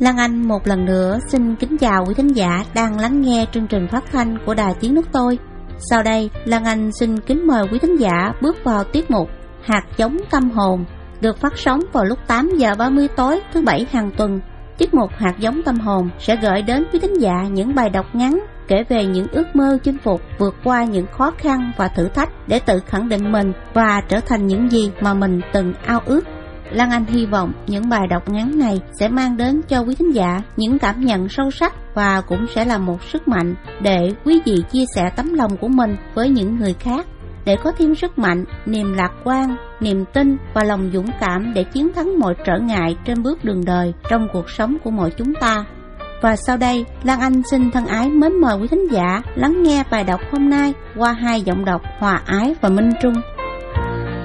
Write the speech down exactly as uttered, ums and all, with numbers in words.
Lan Anh một lần nữa xin kính chào quý thính giả đang lắng nghe chương trình phát thanh của Đài Tiếng Nước Tôi. Sau đây, Lan Anh xin kính mời quý thính giả bước vào tiết mục Hạt Giống Tâm Hồn, được phát sóng vào lúc tám giờ ba mươi tối thứ bảy hàng tuần. Tiết mục Hạt Giống Tâm Hồn sẽ gửi đến quý thính giả những bài đọc ngắn kể về những ước mơ chinh phục, vượt qua những khó khăn và thử thách để tự khẳng định mình và trở thành những gì mà mình từng ao ước. Lan Anh hy vọng những bài đọc ngắn này sẽ mang đến cho quý thính giả những cảm nhận sâu sắc và cũng sẽ là một sức mạnh để quý vị chia sẻ tấm lòng của mình với những người khác, để có thêm sức mạnh, niềm lạc quan, niềm tin và lòng dũng cảm để chiến thắng mọi trở ngại trên bước đường đời trong cuộc sống của mỗi chúng ta. Và sau đây, Lan Anh xin thân ái mến mời quý thính giả lắng nghe bài đọc hôm nay qua hai giọng đọc Hòa Ái và Minh Trung.